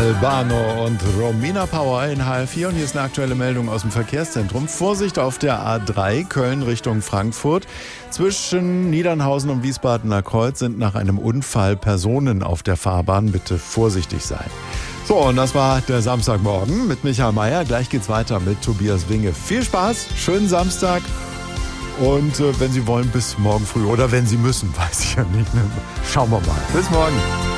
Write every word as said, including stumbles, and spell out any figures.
Albano und Romina Power in H L vier und hier ist eine aktuelle Meldung aus dem Verkehrszentrum. Vorsicht auf der A drei Köln Richtung Frankfurt. Zwischen Niedernhausen und Wiesbadener Kreuz sind nach einem Unfall Personen auf der Fahrbahn. Bitte vorsichtig sein. So, und das war der Samstagmorgen mit Michael Mayer. Gleich geht's weiter mit Tobias Winge. Viel Spaß, schönen Samstag und äh, wenn Sie wollen, bis morgen früh. Oder wenn Sie müssen, weiß ich ja nicht. Schauen wir mal. Bis morgen.